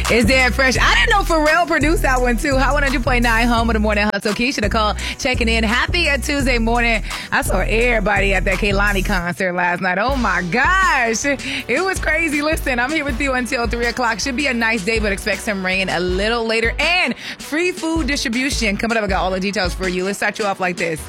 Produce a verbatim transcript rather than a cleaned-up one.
Is Dead Fresh. I didn't know Pharrell produced that one, too. Hot one hundred point nine, home of the morning hustle. Keisha Nicole checking in. Happy a Tuesday morning. I saw everybody at that Kehlani concert last night. Oh, my gosh. It was crazy. Listen, I'm here with you until three o'clock. Should be a nice day, but expect some rain a little later. And free food distribution. Coming up, I got all the details for you. Let's start you off like this.